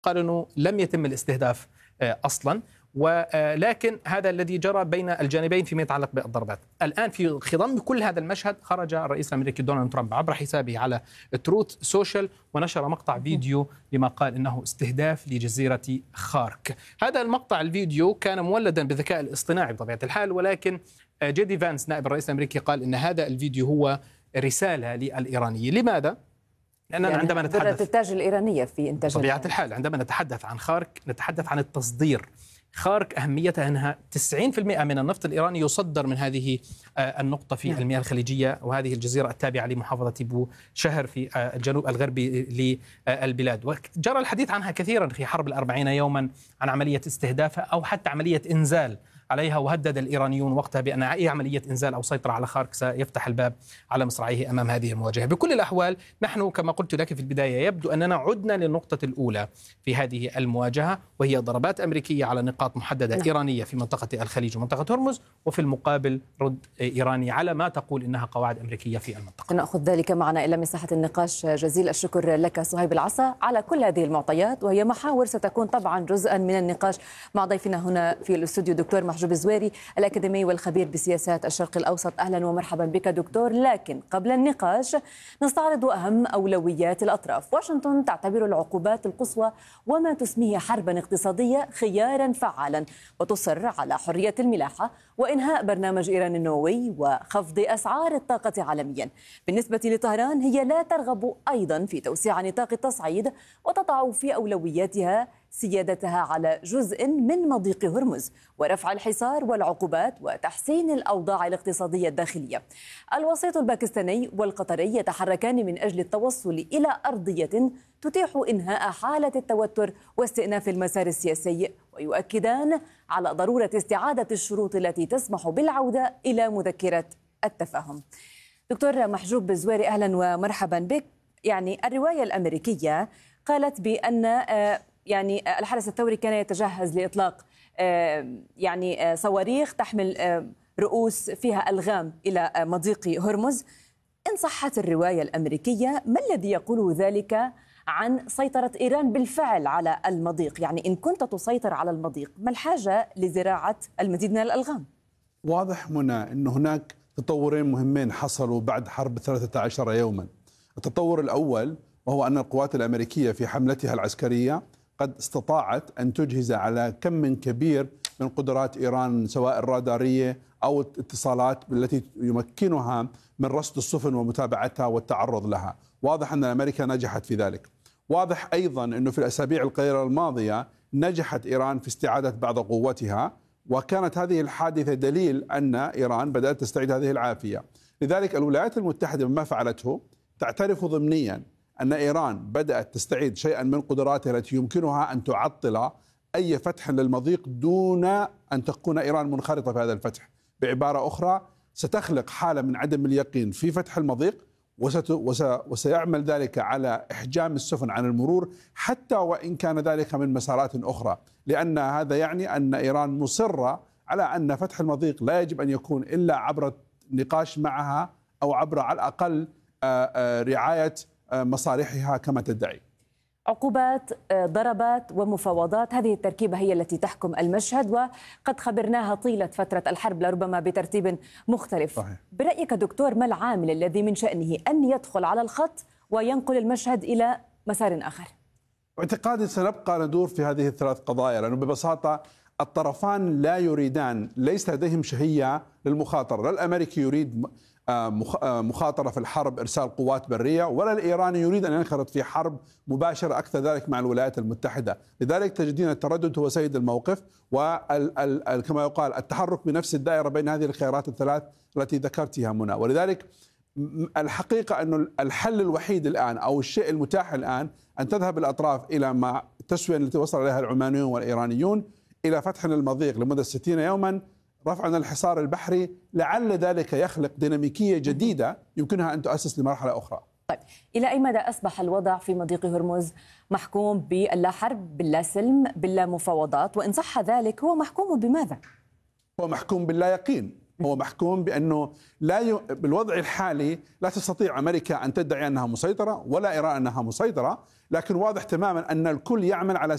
قال أنه لم يتم الاستهداف أصلا، ولكن هذا الذي جرى بين الجانبين فيما يتعلق بالضربات. الآن في خضم كل هذا المشهد خرج الرئيس الأمريكي دونالد ترامب عبر حسابه على تروث سوشيال ونشر مقطع فيديو لما قال إنه استهداف لجزيرة خارك. هذا المقطع الفيديو كان مولدا بالذكاء الاصطناعي بطبيعة الحال، ولكن جيدي فانس نائب الرئيس الأمريكي قال إن هذا الفيديو هو رسالة للإيرانيين. لماذا؟ لأننا يعني عندما نتحدث الإنتاج الإيرانية في إنتاج بطبيعة الحال عندما نتحدث عن خارك نتحدث عن التصدير. خارك أهميتها أنها 90% من النفط الإيراني يصدر من هذه النقطة في المياه الخليجية، وهذه الجزيرة التابعة لمحافظة بو شهر في الجنوب الغربي للبلاد. وجرى الحديث عنها كثيرا في حرب 40 يوما عن عملية استهدافها أو حتى عملية إنزال عليها، وهدد الإيرانيون وقتها بأن أي عملية إنزال أو سيطرة على خارك سيفتح الباب على مصراعيه أمام هذه المواجهة. بكل الأحوال نحن كما قلت لك في البداية يبدو أننا عدنا للنقطة الأولى في هذه المواجهة، وهي ضربات أمريكية على نقاط محددة إيرانية في منطقة الخليج ومنطقة هرمز، وفي المقابل رد إيراني على ما تقول إنها قواعد أمريكية في المنطقة. نأخذ ذلك معنا إلى مساحة النقاش. جزيل الشكر لك صهيب العصا على كل هذه المعطيات، وهي محاور ستكون طبعا جزءا من النقاش مع ضيفنا هنا في الاستوديو دكتور محجوب الزويري الأكاديمي والخبير بسياسات الشرق الأوسط. أهلا ومرحبا بك دكتور. لكن قبل النقاش نستعرض أهم أولويات الأطراف. واشنطن تعتبر العقوبات القصوى وما تسميه حربا اقتصادية خيارا فعالا، وتصر على حرية الملاحة وإنهاء برنامج إيران النووي وخفض أسعار الطاقة عالميا. بالنسبة لطهران هي لا ترغب أيضا في توسيع نطاق التصعيد، وتضع في أولوياتها سيادتها على جزء من مضيق هرمز ورفع الحصار والعقوبات وتحسين الأوضاع الاقتصادية الداخلية. الوسيط الباكستاني والقطري يتحركان من أجل التوصل إلى أرضية تتيح إنهاء حالة التوتر واستئناف المسار السياسي، ويؤكدان على ضرورة استعادة الشروط التي تسمح بالعودة إلى مذكرة التفاهم. دكتور محجوب الزويري أهلا ومرحبا بك. يعني الرواية الأمريكية قالت بأن الحرس الثوري كان يتجهز لإطلاق صواريخ تحمل رؤوس فيها ألغام إلى مضيق هرمز. إن صحت الرواية الأمريكية، ما الذي يقوله ذلك عن سيطرة إيران بالفعل على المضيق؟ يعني إن كنت تسيطر على المضيق، ما الحاجة لزراعة المزيد من الألغام؟ واضح منى أن هناك تطورين مهمين حصلوا بعد حرب 13 يوما. التطور الأول وهو أن القوات الأمريكية في حملتها العسكرية قد استطاعت أن تجهز على كم كبير من قدرات إيران، سواء الرادارية أو الاتصالات التي يمكنها من رصد السفن ومتابعتها والتعرض لها. واضح أن أمريكا نجحت في ذلك. واضح أيضا أنه في الأسابيع القليلة الماضية نجحت إيران في استعادة بعض قوتها، وكانت هذه الحادثة دليل أن إيران بدأت تستعيد هذه العافية. لذلك الولايات المتحدة بما فعلته تعترف ضمنيا أن إيران بدأت تستعيد شيئا من قدراتها التي يمكنها أن تعطل أي فتح للمضيق دون أن تكون إيران منخرطة في هذا الفتح. بعبارة أخرى، ستخلق حالة من عدم اليقين في فتح المضيق، وسيعمل ذلك على إحجام السفن عن المرور حتى وإن كان ذلك من مسارات أخرى، لأن هذا يعني أن إيران مصرة على أن فتح المضيق لا يجب أن يكون إلا عبر النقاش معها أو عبر على الأقل رعاية مصالحها كما تدعي. عقوبات، ضربات ومفاوضات، هذه التركيبة هي التي تحكم المشهد، وقد خبرناها طيلة فترة الحرب لربما بترتيب مختلف. صحيح. برأيك دكتور، ما العامل الذي من شأنه أن يدخل على الخط وينقل المشهد إلى مسار آخر؟ اعتقادي سنبقى ندور في هذه الثلاث قضايا، لأنه ببساطة الطرفان لا يريدان، ليس لديهم شهية للمخاطرة. لا الأمريكي يريد مخاطرة في الحرب إرسال قوات برية، ولا الإيراني يريد أن ينخرط في حرب مباشرة أكثر ذلك مع الولايات المتحدة. لذلك تجدين التردد هو سيد الموقف، وكما يقال التحرك بنفس الدائرة بين هذه الخيارات الثلاث التي ذكرتها منى. ولذلك الحقيقة أن الحل الوحيد الآن أو الشيء المتاح الآن أن تذهب الأطراف إلى ما التسوية التي وصل إليها العمانيون والإيرانيون إلى فتح المضيق لمدة 60 يوما، رفع الحصار البحري، لعل ذلك يخلق ديناميكية جديدة يمكنها أن تؤسس لمرحلة أخرى. طيب، إلى أي مدى أصبح الوضع في مضيق هرمز محكوم باللا حرب، باللا سلم، باللا مفاوضات؟ وإن صح ذلك هو محكوم بماذا؟ هو محكوم باللا يقين. هو محكوم بأنه بالوضع الحالي لا تستطيع أمريكا أن تدعي أنها مسيطرة ولا إيران أنها مسيطرة، لكن واضح تماما أن الكل يعمل على